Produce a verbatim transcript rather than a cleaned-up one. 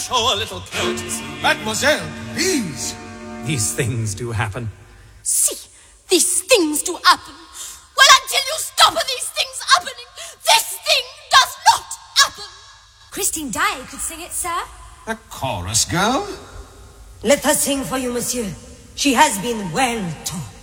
show a little courtesy. Mademoiselle, please. These things do happen. See, these things do happen. Well, until you stop these things happening, this thing does not happen. Christine Daae could sing it, sir. A chorus girl? Let her sing for you, monsieur. She has been well taught.